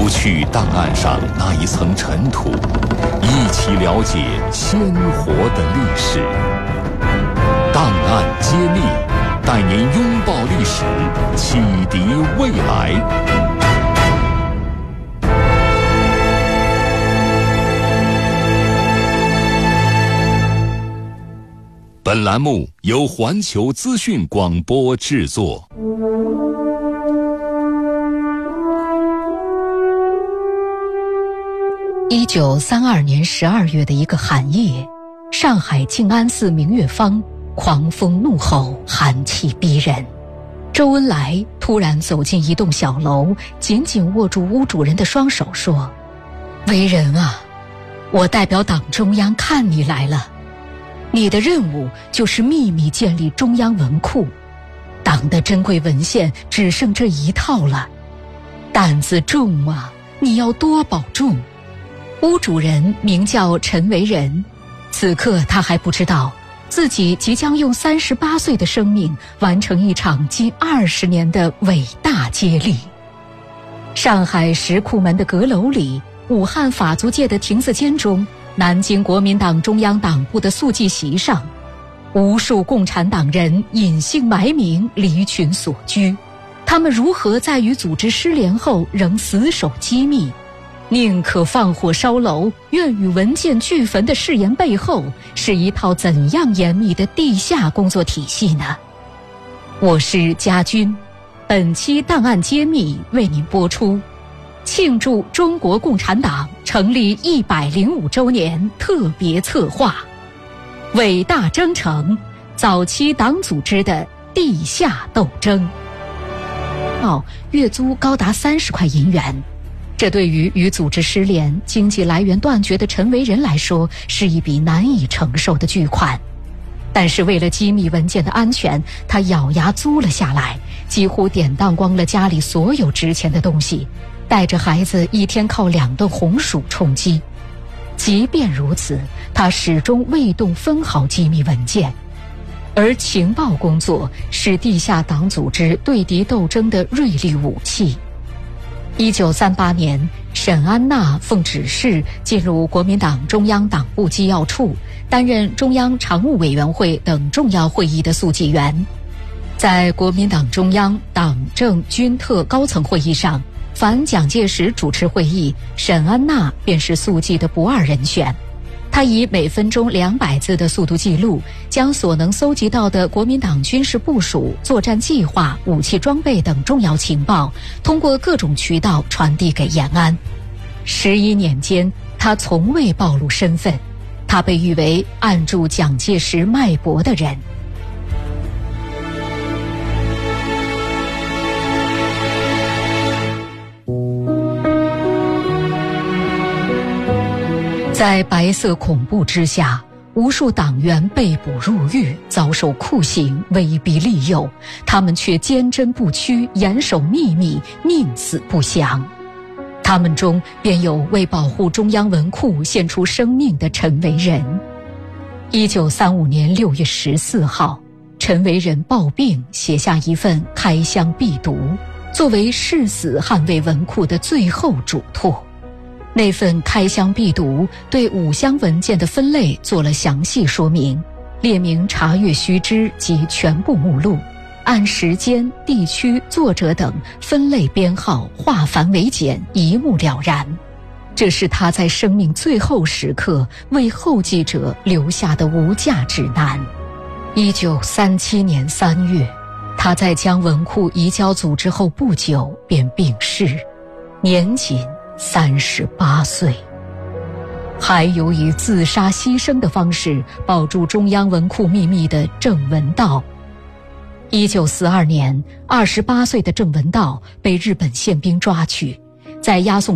除去档案上那一层尘土，一起了解鲜活的历史。档案揭秘，带您拥抱历史，启迪未来。本栏目由环球资讯广播制作。 1932年12月的一个寒夜，上海静安寺明月坊狂风怒吼，寒气逼人。周恩来突然走进一栋小楼，紧紧握住屋主人的双手说：“为人啊，我代表党中央看你来了。你的任务就是秘密建立中央文库，党的珍贵文献只剩这一套了，担子重啊，你要多保重。”屋主人名叫陈维仁，此刻他还不知道自己即将用38岁的生命完成一场近20年的伟大接力。上海石库门的阁楼里，武汉法租界的亭子间中，南京国民党中央党部的宿祭席上，无数共产党人隐姓埋名，离群索居。他们如何在与组织失联后仍死守机密，宁可放火烧楼，愿与文件俱焚的誓言背后，是一套怎样严密的地下工作体系呢？我是家军，本期档案揭秘为您播出庆祝中国共产党成立105周年特别策划，伟大征程，早期党组织的地下斗争。月租高达30块银元，这对于与组织失联、经济来源断绝的陈维仁来说，是一笔难以承受的巨款。但是为了机密文件的安全，他咬牙租了下来，几乎典当光了家里所有值钱的东西，带着孩子一天靠2顿红薯充饥。即便如此，他始终未动分毫机密文件。而情报工作是地下党组织对敌斗争的锐利武器。1938年，沈安娜奉指示进入国民党中央党部机要处，担任中央常务委员会等重要会议的速记员。在国民党中央党政军特高层会议上，凡蒋介石主持会议，沈安娜便是速记的不二人选。他以每分钟200字的速度记录，将所能搜集到的国民党军事部署、作战计划、武器装备等重要情报，通过各种渠道传递给延安。11年间，他从未暴露身份，他被誉为按住蒋介石脉搏的人。在白色恐怖之下，无数党员被捕入狱，遭受酷刑、威逼利诱，他们却坚贞不屈，严守秘密，宁死不降。他们中便有为保护中央文库献出生命的陈维仁。1935年6月14号，陈维仁暴病，写下一份开箱必读，作为誓死捍卫文库的最后嘱托。那份开箱必读对5箱文件的分类做了详细说明，列明查阅须知及全部目录，按时间、地区、作者等分类编号，化繁为简，一目了然。这是他在生命最后时刻为后继者留下的无价指南。1937年3月，他在将文库移交组织后不久便病逝，年仅38岁。还有以自杀牺牲的方式保住中央文库秘密的郑文道。1942年，28岁的郑文道被日本宪兵抓去，在押送